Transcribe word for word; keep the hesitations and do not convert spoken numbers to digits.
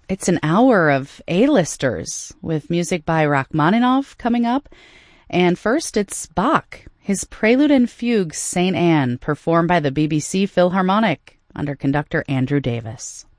It's an hour of A-listers with music by Rachmaninoff coming up. And first, it's Bach, his Prelude and Fugue Saint Anne, performed by the B B C Philharmonic under conductor Andrew Davis.